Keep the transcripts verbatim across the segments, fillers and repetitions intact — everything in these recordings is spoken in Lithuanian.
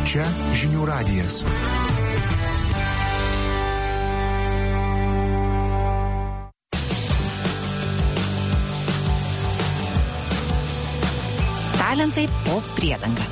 Čia Žinių radijas. Talentai po priedanga.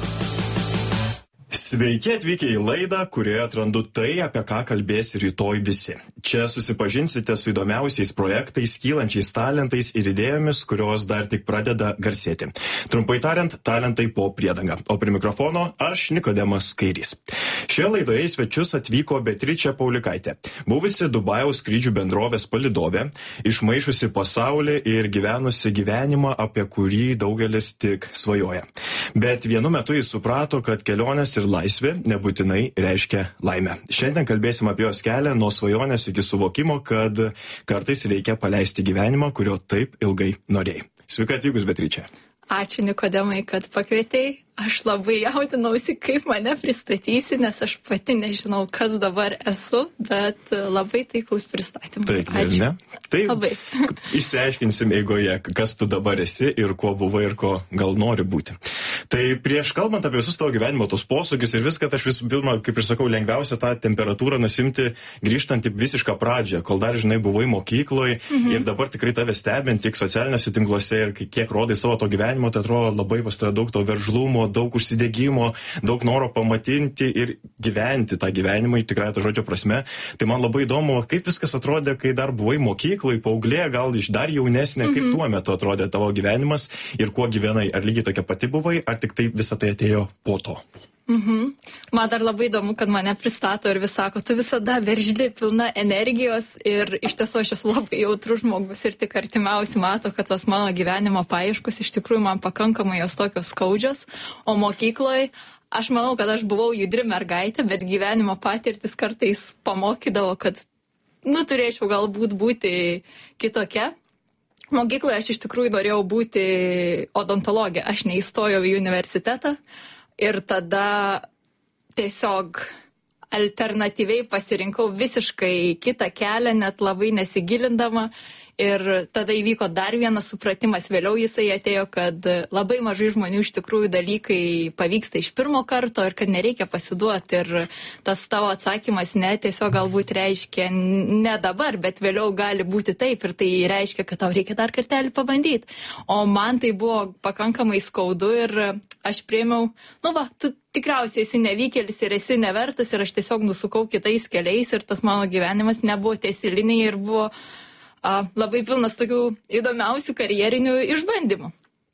Sveiki atvykę į laidą, kurioje atrandu tai, apie ką kalbės rytoj visi. Čia susipažinsite su įdomiausiais projektais, kylančiais talentais ir idėjomis, kurios dar tik pradeda garsėti. Trumpai tariant, talentai po priedanga. O prie mikrofono aš Nikodemas Kairys. Šioje laidoje į svečius atvyko Beatričė Paulikaitė, buvusi Dubajaus skrydžių bendrovės palydovė, išmaišusi pasaulį ir gyvenusi gyvenimą, apie kurį daugelis tik svajoja. Bet vienu metu jis suprato, kad kelionės ir laisvė nebūtinai reiškia laimę. Šiandien kalbėsim apie jos kelią nuo svajonės iki suvokimo, kad kartais reikia paleisti gyvenimą, kurio taip ilgai norėjai. Sveika atvykus, Beatričė. Ačiū, Nikodemai, kad pakvietei. Aš labai jaudinausi, kaip mane pristatysi, nes aš pati nežinau, kas dabar esu, bet labai taiklus pristatymas. Taip, ačiū. Ne? Tai labai. Išsiaiškinsim eigoje, kas tu dabar esi ir kuo buvai ir ko gal nori būti. Tai prieš kalbant apie visus tavo gyvenimo tos posūkius ir viską, tai aš visų pirma, kaip ir sakau, lengviausia tą temperatūrą nusimti grįžtant į visišką pradžią, kol dar, žinai, buvai mokykloje mhm. ir dabar tikrai tave stebint tiek socialiniuose tinkluose ir kiek rodai savo to gyvenimo, tai atrodo labai pas tave daug to veržlumo, daug užsidegimo, daug noro pamatinti ir gyventi tą gyvenimą, tikrai to žodžio prasme. Tai man labai įdomu, kaip viskas atrodė, kai dar buvai mokykloje, paauglė, gal iš dar jaunesnė, kaip mm-hmm. tuo metu atrodė tavo gyvenimas ir kuo gyvenai. Ar lygiai tokia pati buvai, ar tik tai visą tai atėjo po to? Mhm. Man dar labai įdomu, kad mane pristato ir vis sako, tu visada veržli, pilna energijos ir iš tiesų aš esu labai jautrus žmogus ir tik artimiausi mato, kad tos mano gyvenimo paieškos iš tikrųjų man pakankamai jos tokios skaudžios, o mokykloje aš manau, kad aš buvau judri mergaitė, bet gyvenimo patirtis kartais pamokydavo, kad nu turėčiau galbūt būti kitokia. Mokykloje aš iš tikrųjų norėjau būti odontologė, aš neįstojau į universitetą. Ir tada tiesiog alternatyviai pasirinkau visiškai kitą kelią, net labai nesigilindama. Ir tada įvyko dar vienas supratimas, vėliau jisai atėjo, kad labai mažai žmonių iš tikrųjų dalykai pavyksta iš pirmo karto ir kad nereikia pasiduoti. Ir tas tavo atsakymas ne tiesiog galbūt reiškia ne dabar, bet vėliau gali būti taip ir tai reiškia, kad tau reikia dar kartelį pabandyti. O man tai buvo pakankamai skaudu ir aš priėmiau, nu va, tu tikriausiai esi nevykėlis ir esi nevertas ir aš tiesiog nusukau kitais keliais ir tas mano gyvenimas nebuvo tiesiliniai ir buvo a, labai pilnas tokių įdomiausių karjerinių išbandymų.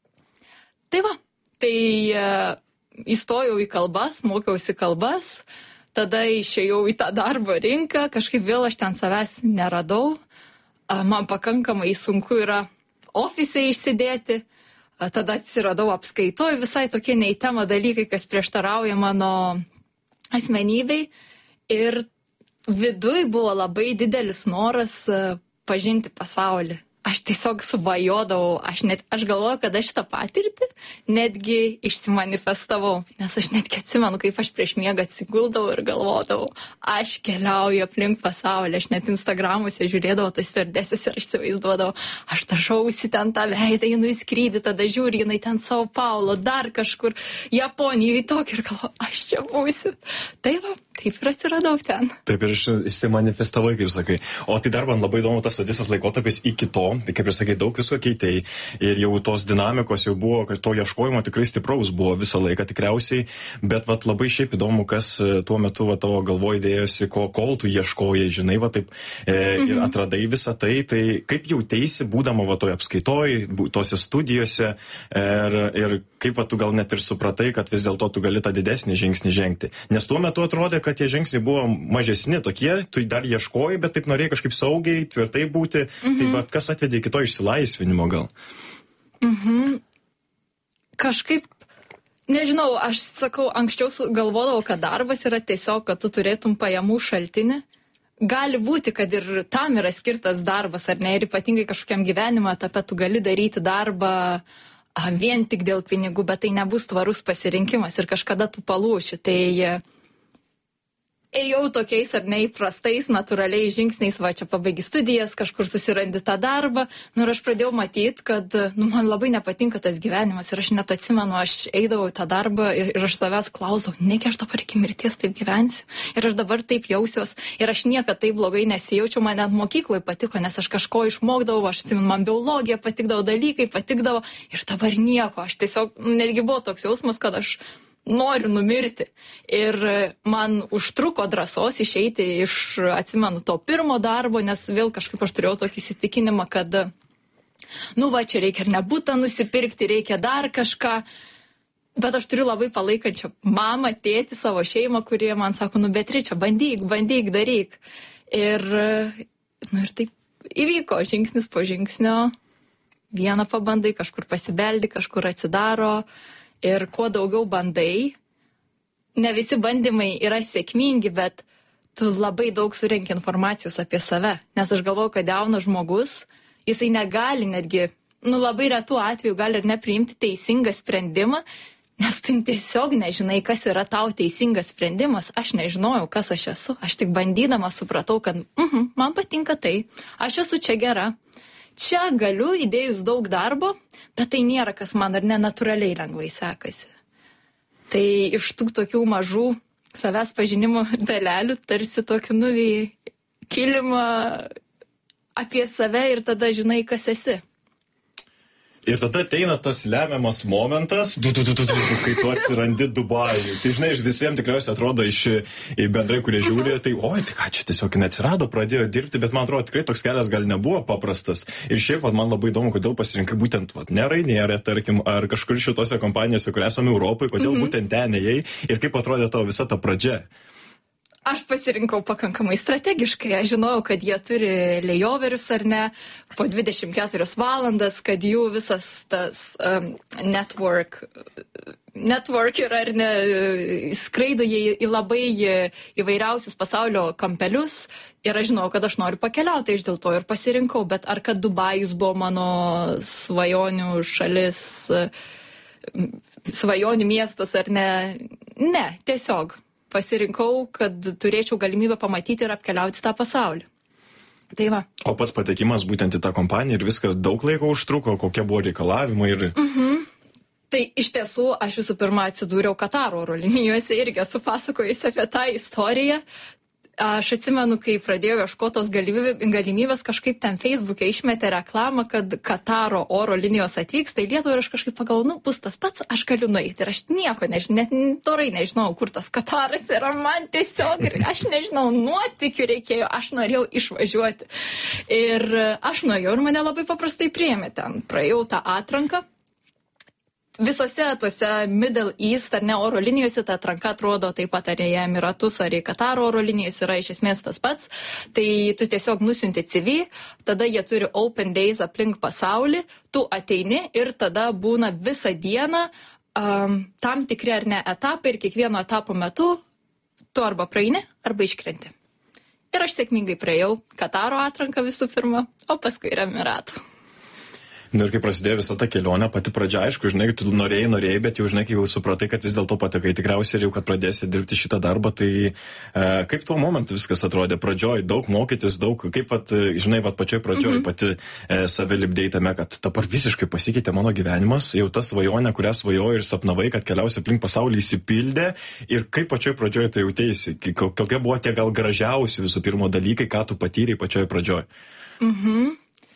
Tai va, tai a, įstojau į kalbas, mokiausi kalbas, tada išėjau į tą darbo rinką, kažkaip vėl aš ten savęs neradau, a, man pakankamai sunku yra ofise išsidėti. Tada atsiradau apskaitoj, visai tokie ne į temą dalykai, kas prieštarauja mano asmenybei. Ir viduj buvo labai didelis noras pažinti pasaulį. Aš tiesiog svajodavau, aš, net, aš galvoju, kad aš šitą patirtį netgi išsimanifestavau, nes aš netgi atsimenu, kaip aš prieš miegą atsiguldavau ir galvodavau, aš keliauju aplink pasaulį, aš net Instagramuose žiūrėdavau tas stewardesses ir aš įsivaizduodavau, aš tašausi ten tą veidą, jinai skrydį, tada žiūri, jinai ten Sao Paulo, dar kažkur Japonijoje tokį ir galvoju, aš čia būsiu. Tai va, taip ir atsiradau ten. Taip ir išsimanifestavai, kaip sakai. O tai dar man labai įdomu tas visas laikotarpis iki to. Tai kaip ir sakai, daug visko keitei ir jau tos dinamikos jau buvo, kad to ieškojimo tikrai stipraus buvo visą laiką tikriausiai, bet vat labai šiaip įdomu, kas tuo metu va, tavo galvoj dėjosi, ko, kol tu ieškojai, žinai, va taip e, mhm. ir atradai visą tai, tai kaip jauteisi būdama va toje apskaitoj, tose studijose ir, ir kaip va tu gal net ir supratai, kad vis dėlto tu gali tą didesnį žingsnį žengti. Nes tuo metu atrodė, kad tie žingsniai buvo mažesni tokie, tu dar ieškojai, bet taip norėjai kažkaip saugiai, tvirtai būti, mhm. tai va kas atvedė iki to išsilaisvinimo gal? Mhm. Kažkaip, nežinau, aš sakau, anksčiau galvodavau, kad darbas yra tiesiog, kad tu turėtum pajamų šaltinį. Gali būti, kad ir tam yra skirtas darbas, ar ne, ir ypatingai kažkokiam gyvenimo etape tu gali daryti darbą a, vien tik dėl pinigų, bet tai nebus tvarus pasirinkimas ir kažkada tu palūši. Tai ėjau tokiais ar neįprastais, natūraliais žingsniais, va čia pabaigi studijas, kažkur susirandi tą darbą. Nu ir aš pradėjau matyti, kad nu, man labai nepatinka tas gyvenimas ir aš net atsimenu, aš eidavau į tą darbą ir, ir aš savęs klausdavau, negi aš dabar iki mirties taip gyvensiu ir aš dabar taip jausiuos ir aš niekad taip blogai nesijaučiau, man net mokykloje patiko, nes aš kažko išmokdavau, aš atsimenu, man biologija patikdavo, dalykai patikdavo ir dabar nieko, aš tiesiog, netgi buvo toks jausmas, kad aš noriu numirti. Ir man užtruko drąsos išeiti iš, atsimenu, to pirmo darbo, nes vėl kažkaip aš turėjau tokį įsitikinimą, kad, nu va, čia reikia ir nebūtą nusipirkti, reikia dar kažką. Bet aš turiu labai palaikančią mamą, tėtį, savo šeimą, kurie man sako, nu Beatriče, bandyk, bandyk, daryk. Ir, nu ir taip įvyko žingsnis po žingsnio. Vieną pabandai, kažkur pasibeldi, kažkur atsidaro. Ir kuo daugiau bandai, ne visi bandymai yra sėkmingi, bet tu labai daug surenki informacijos apie save. Nes aš galvoju, kad jaunas žmogus, jisai negali netgi, nu labai retų atveju gali ir nepriimti teisingą sprendimą, nes tu tiesiog nežinai, kas yra tau teisingas sprendimas. Aš nežinojau, kas aš esu. Aš tik bandydama supratau, kad mhm, man patinka tai, aš esu čia gera. Čia galiu įdėjus daug darbo, bet tai nėra, kas man ar nenatūraliai lengvai sekasi. Tai iš tų tokių mažų savęs pažinimo dalelių tarsi tokį nuvėjai kilimą apie save ir tada žinai, kas esi. Ir tada ateina tas lemiamas momentas, du, du, du, du, du, kai tu atsirandi Dubajuje. Tai žinai, visiems tikriausiai atrodo iš bendrai, kurie žiūri, tai oi, tai ką čia tiesiog neatsirado, pradėjo dirbti, bet man atrodo, tikrai toks kelias gal nebuvo paprastas. Ir šiaip vat, man labai įdomu, kodėl pasirinkai būtent vat, ne Ryanair, tarkim, ar kažkur šitose kompanijose, kur esame Europoje, kodėl mm-hmm. būtent ten ėjai ir kaip atrodė tavo visa ta pradžia. Aš pasirinkau pakankamai strategiškai, aš žinojau, kad jie turi layoverius ar ne, po dvidešimt keturias valandas, kad jų visas tas um, network, network yra ar ne, skraido jie į labai įvairiausius pasaulio kampelius ir aš žinojau, kad aš noriu pakeliauti, iš dėl to ir pasirinkau, bet ar kad Dubajus buvo mano svajonių šalis, svajonių miestas ar ne, ne, tiesiog. Pasirinkau, kad turėčiau galimybę pamatyti ir apkeliauti tą pasaulį. Tai va. O pats patekimas būtent į tą kompaniją ir viskas daug laiko užtruko, kokie buvo reikalavimai ir... Mhm. Tai iš tiesų aš visų pirma atsidūriau Kataro oro linijose irgi esu pasakojusi apie tą istoriją. Aš atsimenu, kai pradėjau ieškotos galimybės, kažkaip ten Facebook'e išmetė reklamą, kad Kataro oro linijos atvyks, tai Lietuvą ir aš kažkaip pagalvojau, nu, bus tas pats, aš galiu nueiti. Ir aš nieko nežinau, net dorai nežinau, kur tas Kataras yra, man tiesiog, ir aš nežinau, nuotykių reikėjo, aš norėjau išvažiuoti. Ir aš nuėjau ir mane labai paprastai priėmė ten, praėjau tą atranką. Visose tuose Middle East ar ne oro linijose ta atranka atrodo taip pat ar į Emiratus ar į Kataro oro linijas yra iš esmės tas pats. Tai tu tiesiog nusiunti C V, tada jie turi open days aplink pasaulį, tu ateini ir tada būna visą dieną um, tam tikri ar ne etapai ir kiekvieno etapo metu tu arba praeini, arba iškrenti. Ir aš sėkmingai praėjau Kataro atranką visų pirma, o paskui ir Emiratų. Nu ir kai prasidėjo visa ta kelionė, pati pradžia, aišku, žinai, tu norėjai, norėjai, bet jau, žinai, kai jau supratai, kad vis dėlto patekai tikriausiai ir jau, kad pradėsi dirbti šitą darbą, tai e, kaip tuo momentu viskas atrodė? Pradžioj daug mokytis, daug, kaip pat, žinai, pat pačioj pradžioj mm-hmm. pati e, save lipdėjai tame, kad dabar visiškai pasikeitė mano gyvenimas, jau ta svajonė, kurią svajojai ir sapnavai, kad keliausi aplink pasaulį įsipildė ir kaip pačioj pradžioj tai jautėsi, kokie buvo tie gal gražiausi visų pirmo dalykai, ką tu patyrei pačioj pradžioj? Mhm.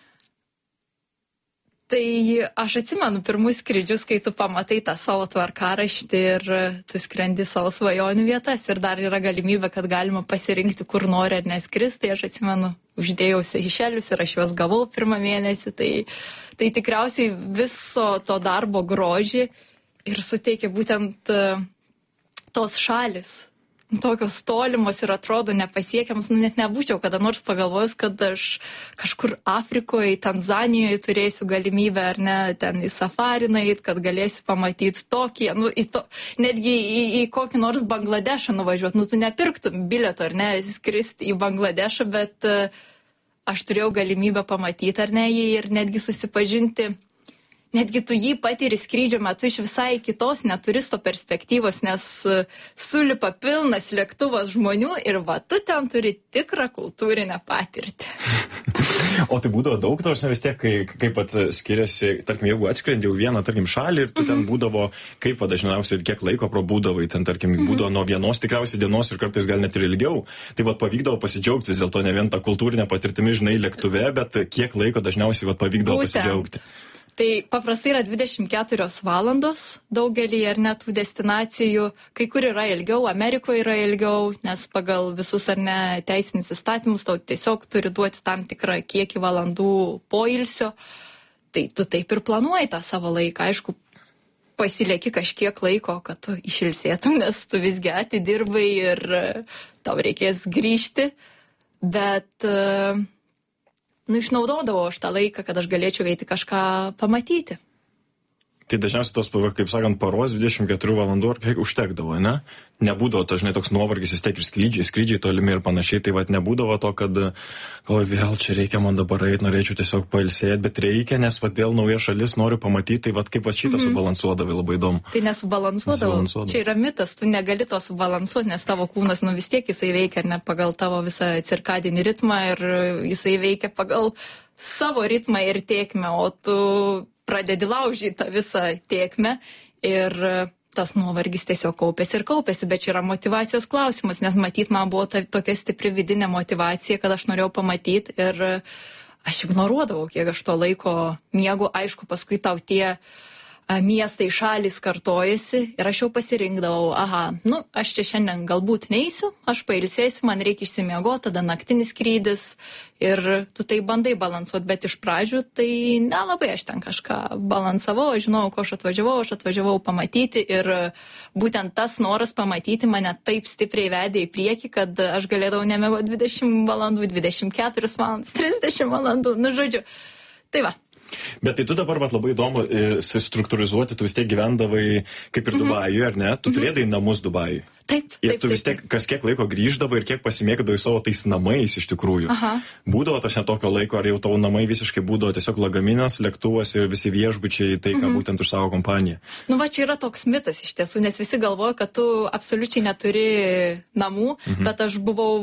Tai aš atsimenu pirmus skrydžius, kai tu pamatai tą savo tvarkaraštį ir tu skrendi savo svajonių vietas ir dar yra galimybė, kad galima pasirinkti, kur nori ar neskris. Tai aš atsimenu, uždėjau Seišelius ir aš juos gavau pirmą mėnesį. Tai, tai tikriausiai viso to darbo grožį ir suteikė būtent tos šalis. Tokios tolimos ir atrodo nepasiekiamas, nu net nebūčiau kada nors pagalvojus, kad aš kažkur Afrikoje, Tanzanijoje turėsiu galimybę ar ne ten į safari nueit, kad galėsiu pamatyti tokį, nu į to, netgi į, į kokį nors Bangladešą nuvažiuoti, nu tu nepirktum bilieto ar ne, skristi į Bangladešą, bet uh, aš turėjau galimybę pamatyti ar ne jį ir netgi susipažinti netgi tu jį patiri skrydžio metu iš visai kitos neturisto perspektyvos, nes sulipa pilnas lėktuvas žmonių ir va, tu ten turi tikrą kultūrinę patirtį. O tai būdavo daug, nors vis tiek, kai, kaip pat skiriasi, tarkim, jeigu atskrendi jau vieną, tarkim, šalį ir tu mm-hmm. ten būdavo, kaip va, dažniausiai kiek laiko prabūdavai, ten, tarkim, mm-hmm. būdavo nuo vienos tikriausiai dienos ir kartais gal net ir ilgiau, tai va, pavykdavo pasidžiaugti vis dėlto ne vien tą kultūrinę patirtimį, žinai, lėktuve, bet kiek laiko dažniausiai va, pavykdavo Būtent. pasidžiaugti. Tai paprastai yra dvidešimt keturios valandos daugelį ar net tų destinacijų, kai kur yra ilgiau, Amerikoje yra ilgiau, nes pagal visus ar ne teisinius įstatymus tau tiesiog turi duoti tam tikrą kiekį valandų poilsio, tai tu taip ir planuoji tą savo laiką, aišku, pasilieki kažkiek laiko, kad tu išilsėtum, nes tu visgi atidirbai ir tau reikės grįžti, bet nu, išnaudodavau aš tą laiką, kad aš galėčiau eiti kažką pamatyti. Tai dažniausiai tos, kaip sakant, paros dvidešimt keturių valandų ar kiek užtekdavo, ne? Nebūdavo, dažnai toks nuovargis, vis tiek ir skrydžiai, skrydžiai tolimi ir panašiai, tai vat nebūdavo to, kad, galvoju, vėl čia reikia man dabar eiti, norėčiau tiesiog pailsėti, bet reikia, nes vat vėl nauja šalis noriu pamatyti, tai vat kaip vat šitą mm-hmm. subalansuodavai, labai įdomu. Tai nesubalansuodavau, čia yra mitas, tu negali to subalansuoti, nes tavo kūnas, nu vis tiek jisai veikia ne pagal tavo visą cirkadinį ritmą ir jisai veikia pagal savo ritmą ir tėkmę, o tu pradedi laužyti tą visą tėkmę ir tas nuovargis tiesiog kaupėsi ir kaupėsi, bet čia yra motyvacijos klausimas, nes matyt, man buvo ta, tokia stipri vidinė motyvacija, kad aš norėjau pamatyti ir aš ignoruodavau, kiek aš to laiko miegu, aišku, paskui tau tie miestai šalys kartojasi ir aš jau pasirinkdavau, aha, nu, aš čia šiandien galbūt neisiu, aš pailsėsiu, man reikia išsimiegoti, tada naktinis skrydis ir tu tai bandai balansuoti, bet iš pradžių tai nelabai aš ten kažką balansavau, aš žinau, ko aš atvažiavau, aš atvažiavau pamatyti ir būtent tas noras pamatyti mane taip stipriai vedė į priekį, kad aš galėdavau nemiegoti dvidešimt valandų, dvidešimt keturias valandas, trisdešimt valandų, nu žodžiu, tai va. Bet tai tu dabar vat, labai įdomu struktūrizuoti, tu vis tiek gyvendavai kaip ir Dubajuje, ar ne? Tu mm-hmm. turėdai namus Dubajuje. Taip, ir taip, tu vis tiek taip, taip. kas kiek laiko grįždavai ir kiek pasimėgdavai savo tais namais iš tikrųjų. Aha. Būdavo tas netokio laiko, ar jau tavo namai visiškai būdavo tiesiog lagaminas, lėktuvas ir visi viešbučiai, tai ką mm-hmm. būtent už savo kompaniją. Nu va, čia yra toks mitas iš tiesų, nes visi galvoja, kad tu absoliučiai neturi namų, mm-hmm. bet aš buvau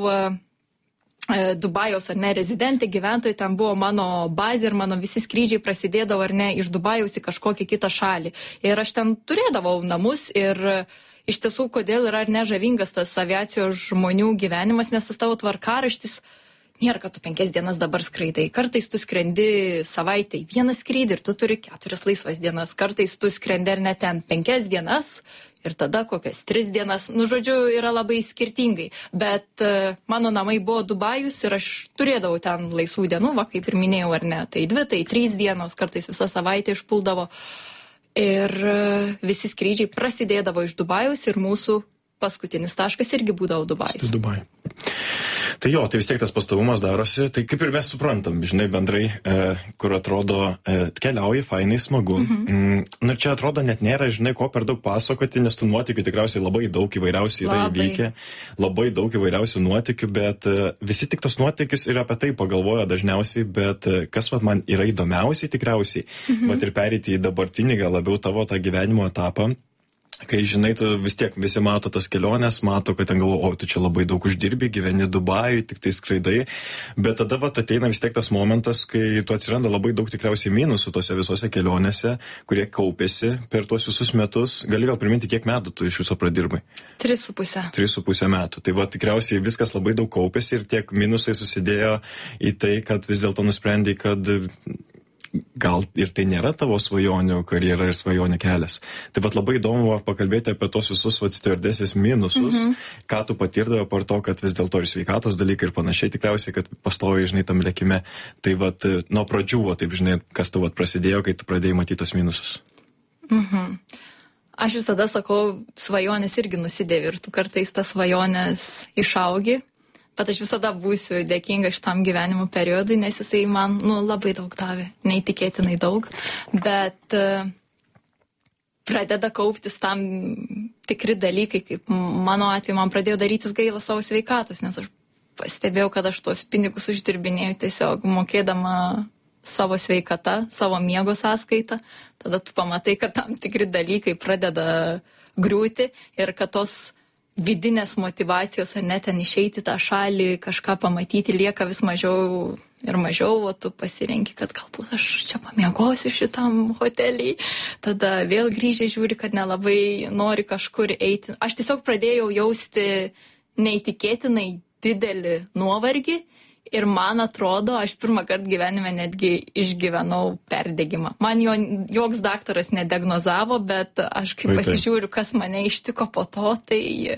Dubajaus ar ne rezidentė, gyventojai, ten buvo mano bazė ir mano visi skrydžiai prasidėdavo ar ne iš Dubajaus į kažkokią kitą šalį. Ir aš ten turėdavau namus ir iš tiesų, kodėl yra ar ne žavingas tas aviacijos žmonių gyvenimas, nes tas tavo tvarkaraštis nėra, kad tu penkias dienas dabar skraidai. Kartais tu skrendi savaitę į vieną skrydį ir tu turi keturias laisvas dienas. Kartais tu skrendi ar ne ten penkias dienas ir tada kokias tris dienas. Nu, žodžiu, yra labai skirtingai. Bet uh, mano namai buvo Dubajus ir aš turėdavau ten laisvų dienų, va, kaip ir minėjau, ar ne. Tai dvi, tai trys dienos, kartais visą savaitę išpuldavo. Ir uh, visi skrydžiai prasidėdavo iš Dubajus ir mūsų paskutinis taškas irgi būdavo Dubajus. Tai Dubai. Tai jo, tai vis tiek tas pastovumas darosi, tai kaip ir mes suprantam, žinai, bendrai, e, kur atrodo, e, keliauji, fainai, smagu. Mhm. Mm, nu, čia atrodo net nėra, žinai, ko per daug pasakoti, nes tų nuotykių tikriausiai labai daug įvairiausių yra labai. įvykę, labai daug įvairiausių nuotykių, bet e, visi tik tos nuotykius ir apie tai pagalvoja dažniausiai, bet e, kas vat man yra įdomiausiai tikriausiai, mhm. vat ir pereiti į dabartinį, gal labiau tavo tą gyvenimo etapą. Kai, žinai, tu vis tiek visi mato tas keliones, mato, kad ten galvo, o tu čia labai daug uždirbi, gyveni Dubajui, tik tai skraidai, bet tada vat ateina vis tiek tas momentas, kai tu atsiranda labai daug tikriausiai minusų tose visose kelionėse, kurie kaupėsi per tuos visus metus. Gali gal priminti, kiek metų tu iš viso pradirbai? Tris su pusė. Tris su pusė metų. Tai va tikriausiai viskas labai daug kaupėsi ir tiek minusai susidėjo į tai, kad vis dėlto nusprendai, kad gal ir tai nėra tavo svajonių karjera ir svajonių kelias. Taip pat labai įdomu pakalbėti apie tos visus stewardesės minusus, mm-hmm. ką tu patirdavo par to, kad vis dėlto ir sveikatos dalykai ir panašiai, tikriausiai, kad pastovi, žinai, tam lėkime. Tai vat, nuo pradžių, va, taip, žinai, kas tu vat prasidėjo, kai tu pradėjai matyti tos minusus. Mhm. Aš visada sakau, svajonės irgi nusidėvi ir tu kartais tas svajonės išaugi. Bet aš visada būsiu dėkinga šitam gyvenimo periodui, nes jisai man nu, labai daug davė, neįtikėtinai daug, bet uh, pradeda kauptis tam tikri dalykai, kaip mano atveju man pradėjo darytis gaila savo sveikatos, nes aš pastebėjau, kad aš tuos pinigus uždirbinėjau tiesiog mokėdama savo sveikata, savo miego sąskaita, tada tu pamatai, kad tam tikri dalykai pradeda griūti ir kad tos vidinės motyvacijos, ar net ten išeiti tą šalį, kažką pamatyti, lieka vis mažiau ir mažiau, o tu pasirenki, kad galbūt aš čia pamiegosiu šitam hotelį, tada vėl grįžę žiūri, kad nelabai nori kažkur eiti. Aš tiesiog pradėjau jausti neįtikėtinai didelį nuovargį ir man atrodo, aš pirmą kartą gyvenime netgi išgyvenau perdegimą. Man jo joks daktaras nediagnozavo, bet aš kai Vai, pasižiūriu, kas mane ištiko po to, tai...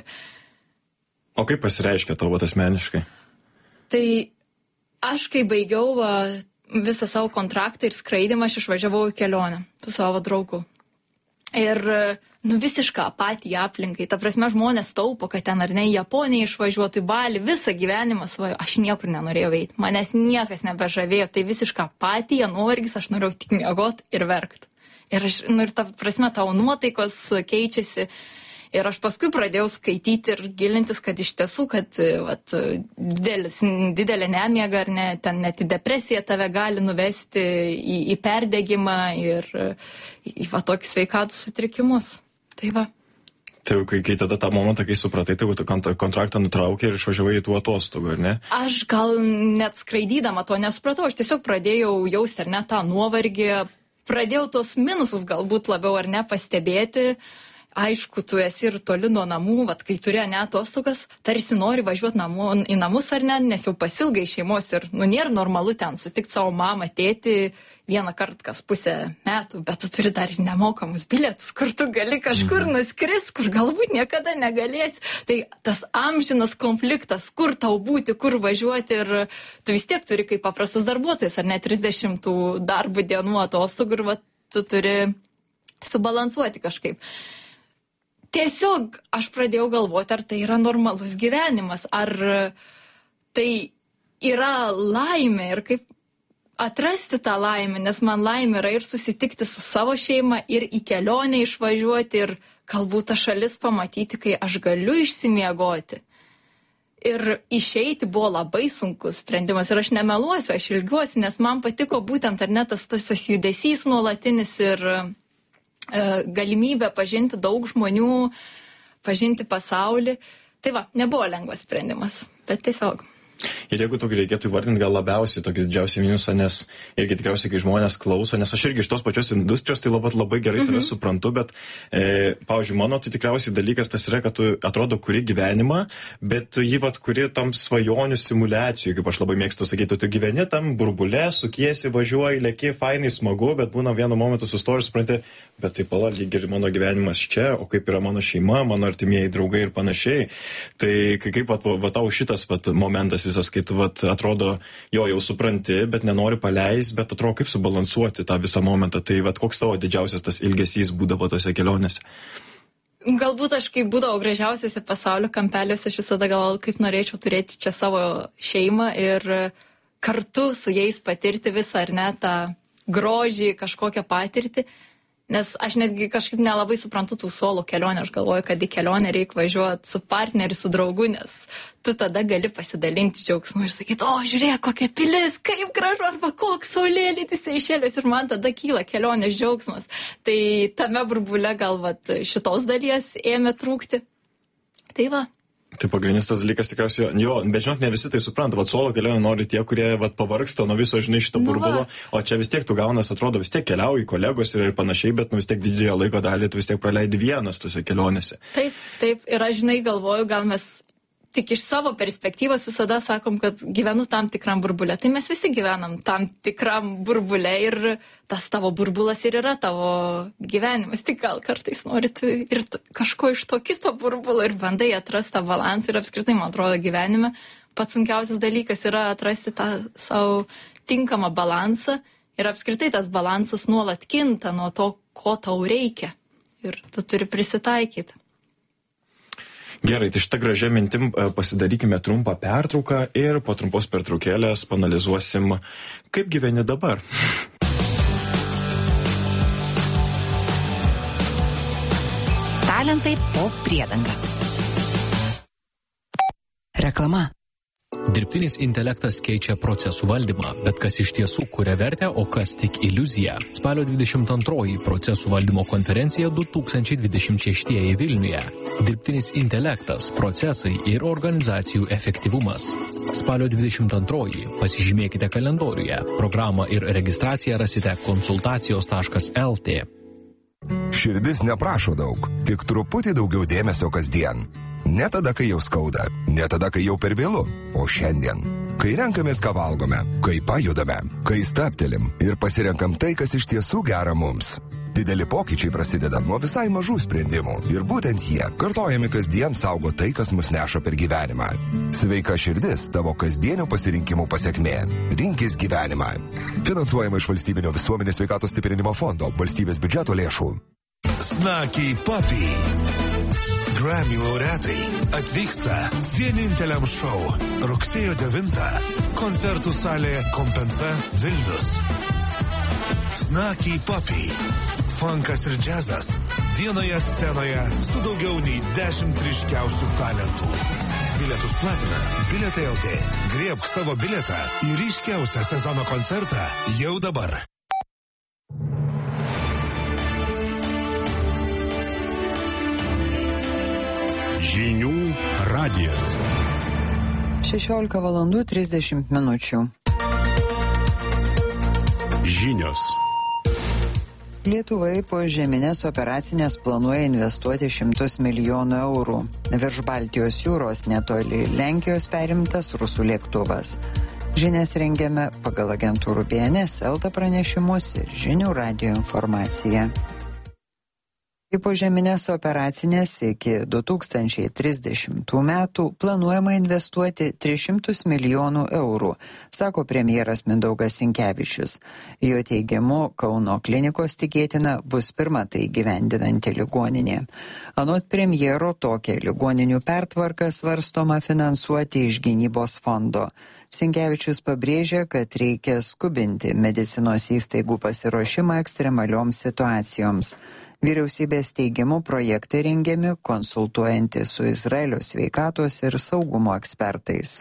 O kaip pasireiškia tavo asmeniškai? Tai aš kai baigiau va, visą savo kontraktą ir skraidimą, aš išvažiavau į kelionę su savo draugu. Ir nu, visišką apatiją aplinkai. Ta prasme, žmonės taupo, kad ten ar ne į Japoniją išvažiuotų, į Balį, visą gyvenimą svajo. Aš niekur nenorėjau eiti. Manęs niekas nebežavėjo. Tai visišką apatiją, nuovargis, aš norėjau tik miegoti ir verkti. Ir, aš, nu, ir ta prasme, tavo nuotaikos keičiasi. Ir aš paskui pradėjau skaityti ir gilintis, kad iš tiesų, kad vat, didelis, didelė nemiega ar ne, ten net į depresiją tave gali nuvesti į, į perdegimą ir į va, tokius sveikatos sutrikimus. Tai va. Tai kai, kai tada tą momentą, kai supratai, tai tu kontraktą nutraukė ir išvažiavai į tų atostogų, ar ne? Aš gal net skraidydama to nesupratau, aš tiesiog pradėjau jausti ar ne tą nuovargį, pradėjau tos minusus galbūt labiau ar ne pastebėti. Aišku, tu esi ir toli nuo namų, vat, kai turėjo ne atostogas, tarsi nori važiuoti namu, į namus ar ne, nes jau pasilgai šeimos ir nu, nėra normalu ten sutikti savo mamą, tėtį vieną kartą kas pusę metų, bet tu turi dar ir nemokamus bilietus, kur tu gali kažkur nuskris, kur galbūt niekada negalėsi. Tai tas amžinas konfliktas, kur tau būti, kur važiuoti ir tu vis tiek turi kaip paprastas darbuotojas, ar ne trisdešimt darbo dienų atostogų ir va, tu turi subalansuoti kažkaip. Tiesiog aš pradėjau galvoti, ar tai yra normalus gyvenimas, ar tai yra laimė ir kaip atrasti tą laimę, nes man laimė yra ir susitikti su savo šeima, ir į kelionę išvažiuoti, ir galbūt tą šalis pamatyti, kai aš galiu išsimiegoti. Ir išeiti buvo labai sunkus sprendimas ir aš nemeluosiu, aš ilgiuosi, nes man patiko būtent ar ne tas, tas, tas judesys nuolatinis ir galimybę pažinti daug žmonių, pažinti pasaulį. Tai va, nebuvo lengvas sprendimas, bet tiesiog. Ir jeigu tokį reikėtų įvardinti, gal labiausiai tokį didžiausią minusą, nes irgi tikriausiai, kai žmonės klauso, nes aš irgi iš tos pačios industrijos, tai labai, labai gerai mm-hmm. tave suprantu, bet, e, pavyzdžiui, mano tai tikriausiai dalykas tas yra, kad tu atrodo kuri gyvenimą, bet jį vat kuri tam svajonių simuliacijų, kaip aš labai mėgstu sakyti, tu gyveni tam burbule, sukiesi, važiuoji, leki, fainai, smagu, bet būna vienu momentu sustoji ir supranti, bet tai pala, lyg ir mano gyvenimas čia, o kaip yra mano šeima, mano artimieji draugai ir panašiai. Tai kaip vat, vat tau šitas vat momentas visas, kai tu vat, atrodo, jo, jau supranti, bet nenori paleisti, bet atrodo, kaip subalansuoti tą visą momentą. Tai vat, koks tavo didžiausias tas ilgesys būdavo tose kelionėse? Galbūt aš, kai būdavo gražiausiuose pasaulio kampeliuose, aš visada galvoju, kaip norėčiau turėti čia savo šeimą ir kartu su jais patirti visą, ar ne, tą grožį, kažkokią patirtį. Nes aš netgi kažkaip nelabai suprantu tų solo kelionę, aš galvoju, kad į kelionę reikia važiuoti su partneriu, su draugu, nes tu tada gali pasidalinti džiaugsmu ir sakyti, o žiūrėk, kokia pilis, kaip gražu, arba koks saulėlydis Seišelės ir man tada kyla kelionės džiaugsmas. Tai tame burbule gal vat, šitos dalies ėmė trūkti. Tai va. Tai pagrindinis tas dalykas tikriausiai, jo, bet žinok, ne visi tai supranta, vat solo kelionę nori tie, kurie vat pavargsta nuo viso, žinai, šito burbulo, o čia vis tiek tu gaunas, atrodo, vis tiek keliauji kolegos ir, ir panašiai, bet nu vis tiek didžiąją laiko dalį tu vis tiek praleidi vienas tose kelionėse. Taip, taip, ir aš, žinai, galvoju, gal mes tik iš savo perspektyvos visada sakom, kad gyvenu tam tikram burbule. Tai mes visi gyvenam tam tikram burbule ir tas tavo burbulas ir yra tavo gyvenimas. Tik gal kartais nori tu ir kažko iš to kito burbulo ir bandai atrasti tą balansą ir apskritai, man atrodo, gyvenime pats sunkiausias dalykas yra atrasti tą savo tinkamą balansą ir apskritai tas balansas nuolat kinta nuo to, ko tau reikia ir tu turi prisitaikyti. Gerai, tai šitą gražią mintim pasidarykime trumpą pertrauką ir po trumpos pertraukėlės panalizuosim, kaip gyveni dabar. Talentai po priedanga. Reklama. Dirbtinis intelektas keičia procesų valdymą, bet kas iš tiesų kuria vertę, o kas tik iliuzija. Spalio dvidešimt antroji procesų valdymo konferencija du tūkstančiai dvidešimt šeštieji Vilniuje. Dirbtinis intelektas, procesai ir organizacijų efektyvumas. Spalio dvidešimt antroji pasižymėkite kalendoriuje. Programą ir registraciją rasite konsultacijos taškas el tė. Širdis neprašo daug, tik truputį daugiau dėmesio kasdien. Ne tada, kai jau skauda, ne tada, kai jau per vėlu, o šiandien. Kai renkamės, ką valgome, kai pajudame, kai stabtelim ir pasirenkam tai, kas iš tiesų gera mums. Dideli pokyčiai prasideda nuo visai mažų sprendimų ir būtent jie, kartojami kasdien, saugo tai, kas mus neša per gyvenimą. Sveika širdis tavo kasdienių pasirinkimų pasekmė. Rinkis gyvenimą. Finansuojama iš Valstybinio visuomenės sveikatos stiprinimo fondo, valstybės biudžeto lėšų. Snakiai Papiai. Grammy laureatai atvyksta vieninteliam šou rugsėjo devintą koncertų salė Kompensa Vilnius. Snakiai Papiai. Funkas ir džiazas vienoje scenoje su daugiau nei dešimt ryškiausių talentų. Bilietus platina Bilietai el tė. Griebk savo bilietą į ryškiausią sezono koncertą jau dabar. Žinių radijas. šešiolika valandų trisdešimt minučių. Žinios. Lietuvai po žeminės operacinės planuoja investuoti šimtus milijonų eurų. Virš Baltijos jūros netoli Lenkijos perimtas rusų lėktuvas. Žinias rengiame pagal agentūrų B N S, Elta pranešimus ir Žinių radijo informaciją. Į požeminės operacinės iki du tūkstančiai trisdešimtų metų planuojama investuoti tris šimtus milijonų eurų, sako premjeras Mindaugas Sinkevičius. Jo teigimu, Kauno klinikos tikėtina bus pirma tai įgyvendinanti ligoninė. Anot premjero, tokią ligoninių pertvarką svarstoma finansuoti iš gynybos fondo. Sinkevičius pabrėžė, kad reikia skubinti medicinos įstaigų pasiruošimą ekstremalioms situacijoms. Vyriausybės teigimu projektai rengiami konsultuojantis su Izraelio sveikatos ir saugumo ekspertais.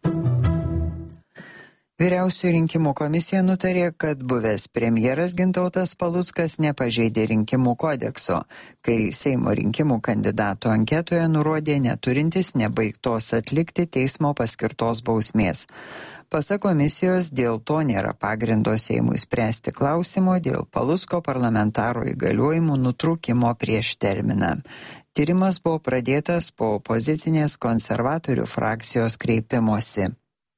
Vyriausioji rinkimų komisija nutarė, kad buvęs premjeras Gintautas Paluckas nepažeidė rinkimų kodekso, kai Seimo rinkimų kandidato anketoje nurodė neturintis nebaigtos atlikti teismo paskirtos bausmės. Pasak komisijos, dėl to nėra pagrindo Seimui spręsti klausimo dėl Palucko parlamentaro įgaliojimų nutraukimo prieš terminą. Tyrimas buvo pradėtas po opozicinės konservatorių frakcijos kreipimosi.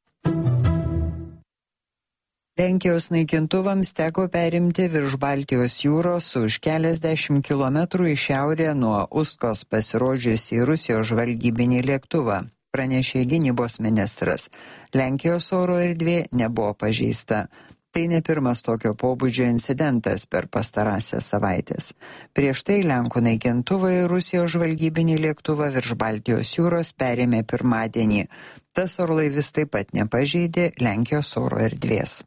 Lenkijos naikintuvams teko perimti virš Baltijos jūros už keliasdešimt kilometrų į šiaurę nuo Uskos pasirodžiusį Rusijos žvalgybinį lėktuvą, pranešė gynybos ministras. Lenkijos oro erdvė nebuvo pažeista. Tai ne pirmas tokio pobūdžio incidentas per pastarąsias savaitės. Prieš tai Lenkų naikintuvai Rusijos žvalgybinį lėktuvą virš Baltijos jūros perėmė pirmadienį. Tas orlaivis taip pat nepažeidė Lenkijos oro erdvės.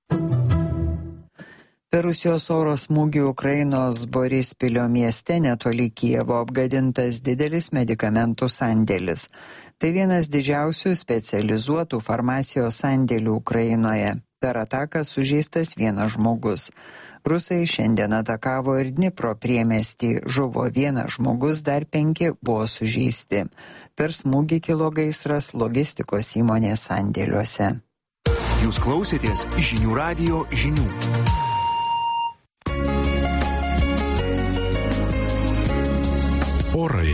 Per Rusijos oro smūgį Ukrainos Borispilio mieste netoli Kijevo apgadintas didelis medikamentų sandėlis. Tai vienas didžiausių specializuotų farmacijos sandėlių Ukrainoje. Per ataką sužeistas vienas žmogus. Rusai šiandien atakavo ir Dnipro priemiestį, žuvo vienas žmogus, dar penki buvo sužeisti. Per smūgį kilo gaisras logistikos įmonės sandėliuose. Jūs klausėtės Žinių radijo žinių. Orai.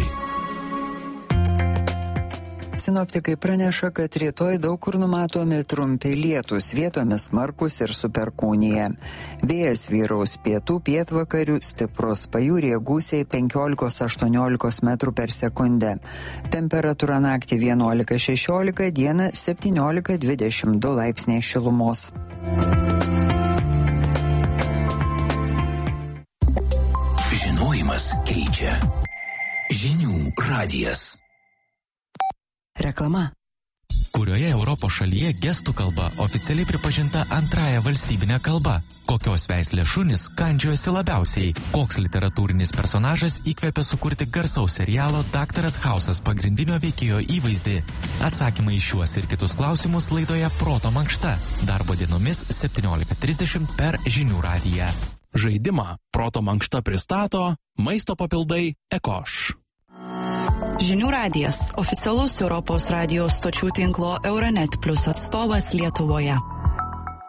Sinoptikai praneša, kad rytoj daug kur numatomi trumpi lietūs, vietomis smarkus ir su perkūnija. Vėjas vyraus pietų pietvakarių, stiprus, pajūryje gūsiai penkiolika aštuoniolika metrų per sekundę. Temperatūra naktį vienuolika šešiolika, dieną septyniolika dvidešimt du laipsniai šilumos. Žinojimas keičia. Žinių radijas. Reklama. Kurioje Europos šalyje gestų kalba oficialiai pripažinta antrąją valstybinę kalbą? Kokios veislės šunys kandžiojosi labiausiai? Koks literatūrinis personažas įkvėpė sukurti garsaus serialo Daktaras Hausas pagrindinio veikėjo įvaizdį? Atsakymai į šiuos ir kitus klausimus laidoje Proto mankšta. Darbo dienomis septyniolika trisdešimt per Žinių radiją. Žaidimą Proto mankšta pristato maisto papildai Ekoš. Žinių radijas, oficialus Europos radijos stočių tinklo Euronet Plus atstovas Lietuvoje.